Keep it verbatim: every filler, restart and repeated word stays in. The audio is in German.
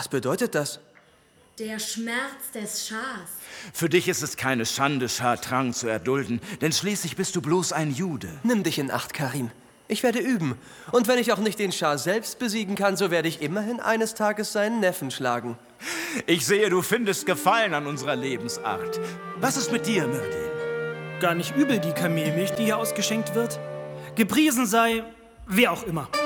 Was bedeutet das? Der Schmerz des Schahs. Für dich ist es keine Schande, Schah-Trang zu erdulden, denn schließlich bist du bloß ein Jude. Nimm dich in Acht, Karim. Ich werde üben. Und wenn ich auch nicht den Schah selbst besiegen kann, so werde ich immerhin eines Tages seinen Neffen schlagen. Ich sehe, du findest Gefallen an unserer Lebensart. Was ist mit dir, Myrdin? Gar nicht übel, die Kamelmilch, die hier ausgeschenkt wird. Gepriesen sei, wer auch immer.